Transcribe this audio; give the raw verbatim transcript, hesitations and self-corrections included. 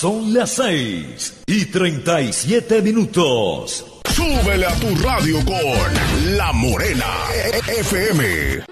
Son las seis y treinta y siete minutos. Súbele a tu radio con La Morena F M.